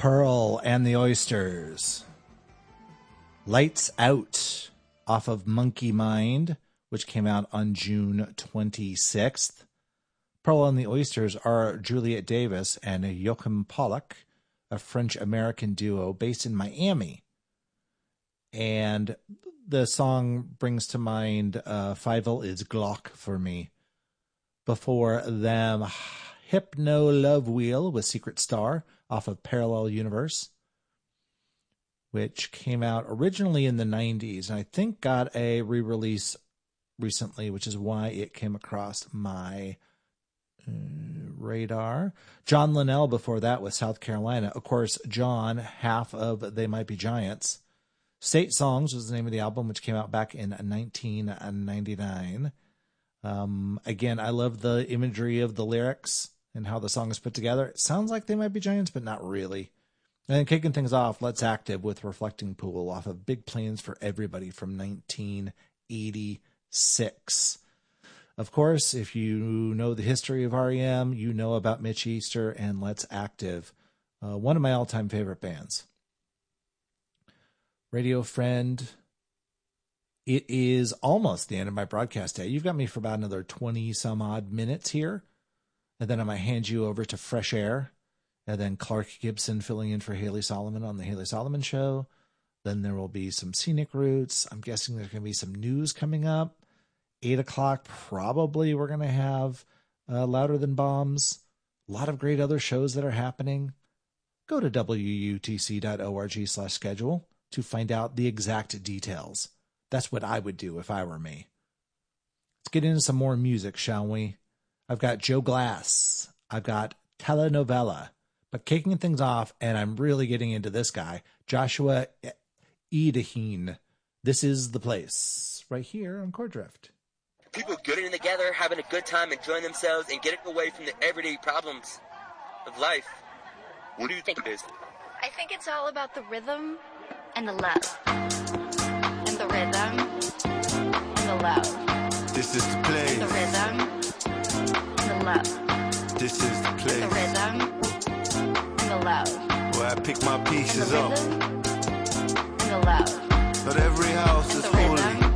Pearl and the Oysters. Lights Out off of Monkey Mind, which came out on June 26th. Pearl and the Oysters are Juliet Davis and Joachim Pollock, a French-American duo based in Miami. And the song brings to mind Fievel is Glock for me. Before them, Hypno Love Wheel with Secret Star off of Parallel Universe, which came out originally in the 90s and I think got a re-release recently, which is why it came across my radar. John Linnell before that with South Carolina. Of course, John, half of They Might Be Giants. State Songs was the name of the album, which came out back in 1999. Again, I love the imagery of the lyrics and how the song is put together. It sounds like They Might Be Giants, but not really. And then kicking things off, Let's Active with Reflecting Pool off of Big Plans for Everybody from 1986. Of course, if you know the history of REM, you know about Mitch Easter and Let's Active, one of my all-time favorite bands. Radio Friend, it is almost the end of my broadcast day. You've got me for about another 20-some-odd minutes here, and then I'm going to hand you over to Fresh Air, and then Clark Gibson filling in for Haley Solomon on The Haley Solomon Show. Then there will be some Scenic Routes. I'm guessing there's going to be some news coming up. 8 o'clock, probably we're going to have Louder Than Bombs. A lot of great other shows that are happening. Go to wutc.org/schedule to find out the exact details. That's what I would do if I were me. Let's get into some more music, shall we? I've got Joe Glass. I've got Telenovela. But kicking things off, and I'm really getting into this guy, Joshua Edaheen. This is the place, right here on Chord Drift. People getting together, having a good time, enjoying themselves, and getting away from the everyday problems of life. What do you think it is? I think it's all about the rhythm and the love. And the rhythm and the love. This is the place. And the rhythm and the love. This is the place. And the rhythm and the love. Where I pick my pieces and the up. rhythm and the love. But every house and is the holy. Rhythm